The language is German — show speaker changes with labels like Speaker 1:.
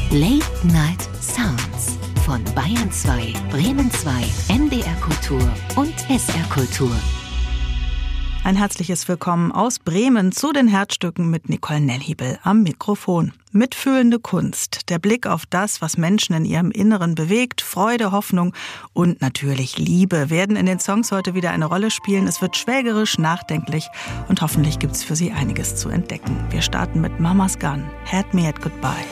Speaker 1: Late Night Sounds von Bayern 2, Bremen 2, NDR Kultur und SR Kultur.
Speaker 2: Ein herzliches Willkommen aus Bremen zu den Herzstücken mit Nicole Nellhiebel am Mikrofon. Mitfühlende Kunst, der Blick auf das, was Menschen in ihrem Inneren bewegt, Freude, Hoffnung und natürlich Liebe werden in den Songs heute wieder eine Rolle spielen. Es wird schwelgerisch, nachdenklich und hoffentlich gibt's für Sie einiges zu entdecken. Wir starten mit Mama's Gun, Had Me at Goodbye.